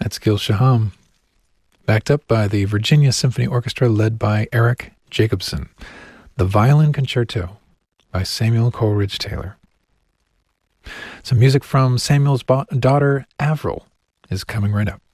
That's Gil Shaham, backed up by the Virginia Symphony Orchestra led by Eric Jacobson. The Violin Concerto by Samuel Coleridge Taylor. Some music from Samuel's daughter Avril is coming right up.